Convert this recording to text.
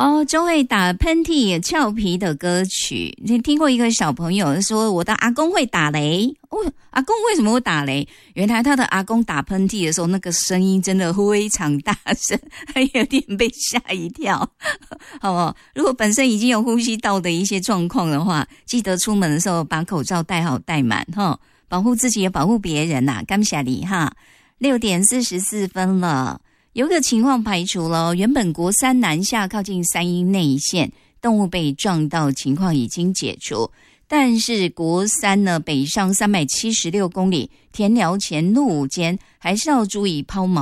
哦，就会打喷嚏俏皮的歌曲。你听过一个小朋友说我的阿公会打雷，阿公为什么会打雷？原来他的阿公打喷嚏的时候那个声音真的非常大声，还有点被吓一跳。好不好？如果本身已经有呼吸道的一些状况的话，记得出门的时候把口罩戴好戴满齁，保护自己也保护别人呐。感谢你哈。6点44分了。有个情况排除了，原本国三南下靠近三鶯内线动物被撞到情况已经解除，但是国三呢北上376公里田寮前路间还是要注意抛锚